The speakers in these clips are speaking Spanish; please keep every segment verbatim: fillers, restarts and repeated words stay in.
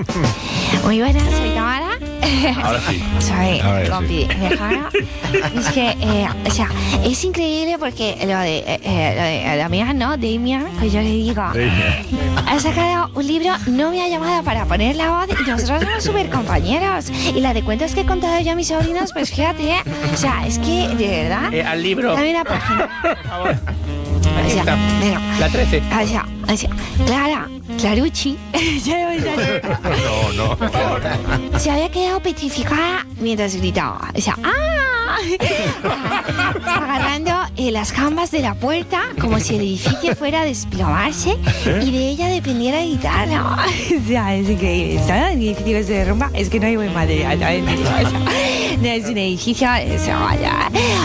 Muy buenas, soy Tamara. Ahora sí. Soy Ahora compi sí. de Jara. Es que, eh, o sea, es increíble porque lo de, eh, eh, lo de Damián, ¿no? Damián, pues yo le digo, ha sacado un libro, no me ha llamado para poner la voz y nosotros somos súper compañeros. Y la de cuentos que he contado yo a mis sobrinos, pues fíjate, ¿eh? O sea, es que, de verdad... Eh, al libro. Dame una página. Por favor. O sea, venga. La trece. O sea, o sea, Clara, Clarucci, No, no. se había quedado petrificada mientras gritaba. O sea, ¡ah! Agarrando eh, las jambas de la puerta como si el edificio fuera a desplomarse y de ella dependiera gritar. ¿No? O sea, es increíble. ¿Sabes? El edificio se derrumba, es que no hay buen material. ¿Sabes? No es un edificio, es vaya.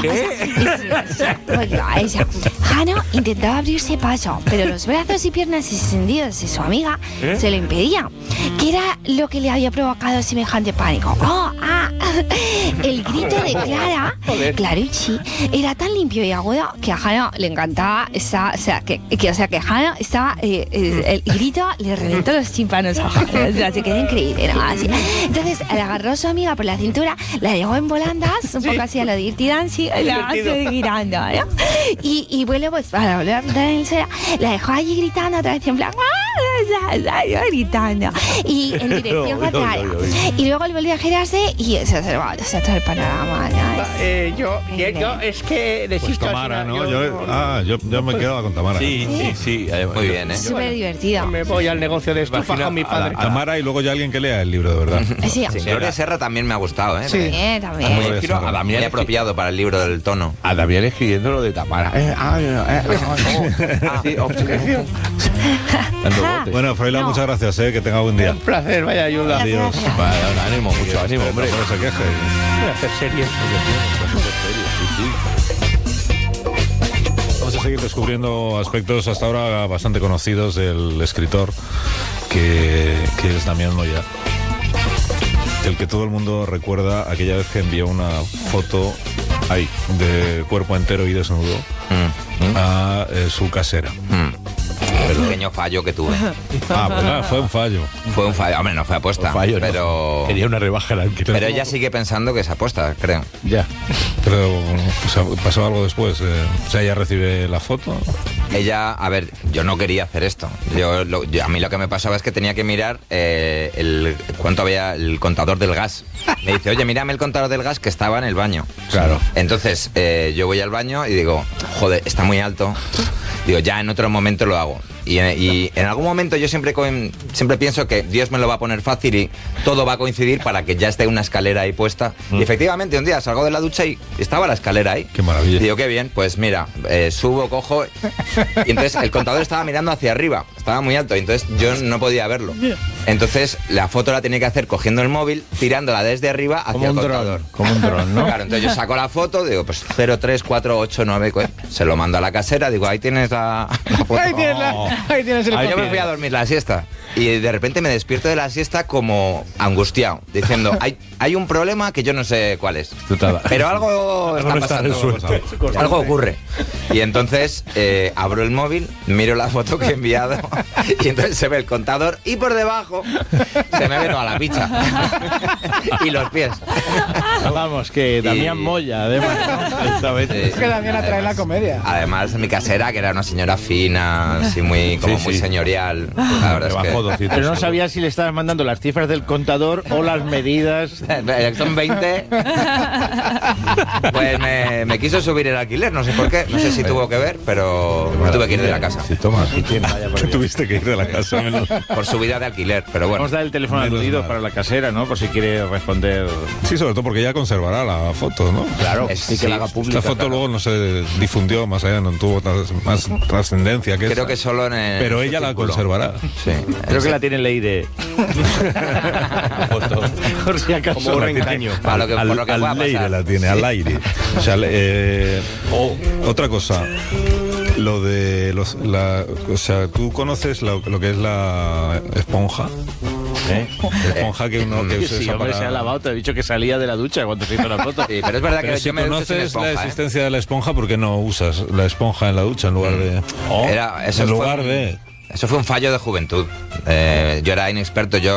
O sea, Jano intentaba abrirse paso, pero los brazos y piernas extendidos de su amiga ¿Eh? se lo impedían. ¿Qué era lo que le había provocado semejante pánico? ¡Oh! ¡Ah! El grito de Clara, Clarucci, era tan limpio y agudo que a Jano le encantaba esa, o sea, que, que, o sea, que Jano estaba, eh, el, el grito le reventó los tímpanos a Jano, o sea, se quedó increíble, ¿no? Así. Entonces, le agarró a su amiga por la cintura, la dejó en volandas, un poco así a lo de Dirty Dancing, y la hace gritando, ¿no? Y, y bueno, pues para volver a entrar en el cera, la dejó allí gritando otra vez en plan, ¡ah! gritando, y en dirección contraria. Y luego él volvió a girarse y se observaba, o sea, todo el panorama, ¿no? Es eh, yo, yo, yo, es que Pues Tamara, ¿no? Yo, yo, ah, yo, yo me quedaba con Tamara. Sí, sí, sí. Muy bien, ¿eh? Súper divertido. Me voy al negocio de estufa con mi padre. A Tamara y luego ya alguien que lea el libro, de verdad. Sí, Sí, Gloria Serra también me ha gustado, ¿eh? Sí. también, también. Muy Muy, Serra. a Damián muy apropiado para el libro del tono. A Damián escribiendo lo de Tamara. Eh, ah, eh, eh, ah, sí, obsesión. Dando botes. Bueno, Froilán, No. muchas gracias, ¿eh? Que tenga buen día. Un placer, vaya ayuda. Adiós. Vale, ánimo, mucho ánimo, hombre. No se queje. Voy a hacer series. Vamos a seguir descubriendo aspectos hasta ahora bastante conocidos del escritor, que, que es Damián Moya, el que todo el mundo recuerda aquella vez que envió una foto ahí de cuerpo entero y desnudo Mm. a eh, su casera. Mm. El pequeño fallo que tuve. Ah, verdad, fue un fallo. Fue un fallo. Hombre, no fue apuesta. Un fallo, no. pero... Quería una rebaja al alquiler. Pero ella sigue pensando que es apuesta, creo. Ya. Pero pues, pasó algo después. Eh, o sea, ella recibe la foto. Ella, a ver, yo no quería hacer esto. Yo, lo- yo- a mí lo que me pasaba es que tenía que mirar eh, el cuánto había el contador del gas. Me dice, oye, mírame el contador del gas que estaba en el baño. Claro. Entonces, eh, yo voy al baño y digo, joder, está muy alto. Digo, ya en otro momento lo hago. Y, y en algún momento yo siempre, co- siempre pienso que Dios me lo va a poner fácil y todo va a coincidir para que ya esté una escalera ahí puesta. Y efectivamente, un día salgo de la ducha y estaba la escalera ahí. Qué maravilla. Y digo, qué bien, pues mira, eh, subo, cojo. Y entonces el contador estaba mirando hacia arriba, estaba muy alto, y entonces yo no podía verlo. Entonces la foto la tenía que hacer cogiendo el móvil, tirándola desde arriba hacia Como el un contador. dron. Como un dron, ¿no? Claro, entonces yo saco la foto, digo, pues cero tres cuatro ocho nueve, se lo mando a la casera, digo, ahí tienes la, la foto. Ahí tienes, la, ahí tienes el Ah, yo me copia. fui a dormir la siesta y de repente me despierto de la siesta como angustiado, diciendo, hay, hay un problema que yo no sé cuál es, Total. pero algo está no está pasando, resuelto. algo ocurre. Y entonces eh, abro el móvil, miro la foto que he enviado y entonces se ve el contador y por debajo se me ve toda la picha y los pies. Vamos, que Damián Y- Moya, además, ¿no? Esta vez. Sí. Es que Damián atrae la comedia. Además, mi casera, que era una señora fina, así muy, como Sí, muy sí. señorial. La verdad Me es bajó que... doscientos. Pero no sabía si le estabas mandando las cifras del contador o las medidas. Son veinte. Pues me, me quiso subir el alquiler, no sé por qué. No sé si tuvo que ver, pero me tuve que ir de la casa. Sí, toma, sí tiene, vaya por Te Dios. tuviste que ir de la casa. menos- Por subida de alquiler, pero bueno. Vamos a dar el teléfono Menos aludido mal. para la casera, ¿no? Por si quiere responder. Sí, sobre todo porque ella conservará la foto, ¿no? Claro, Es- sí que sí, la haga pública. La foto claro. luego no se difundió más allá, no tuvo tras- más trascendencia que Creo esa. que solo en el. Pero ella la círculo. conservará. Sí. Creo que la tiene Leire. La foto. Por si acaso. Como un reengaño. Para lo que- al, por lo que al pueda aire pasar. la tiene, al aire. O sea, eh, otra cosa. Lo de los, la, o sea, ¿tú conoces lo, lo que es la esponja? ¿Eh? La esponja que uno que se Sí, usa hombre, para... se ha lavado. Te he dicho que salía de la ducha cuando se hizo la foto. Sí, pero es verdad Pero que si yo me ducho sin conoces la esponja, ¿eh? existencia de la esponja, ¿por qué no usas la esponja en la ducha en lugar de...? Era- eso en fue lugar un- de... Eso fue un fallo de juventud. Eh, yo era inexperto, yo